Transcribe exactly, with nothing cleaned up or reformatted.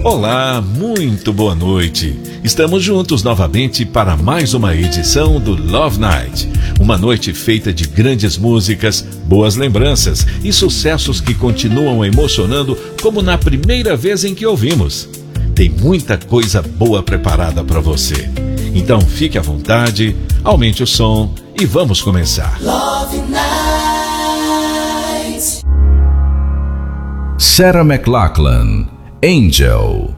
Olá, muito boa noite. Estamos juntos novamente para mais uma edição do Love Night. Uma noite feita de grandes músicas, boas lembranças e sucessos que continuam emocionando como na primeira vez em que ouvimos. Tem muita coisa boa preparada para você. Então fique à vontade, aumente o som e vamos começar. Love Night. Sarah McLachlan, Angel.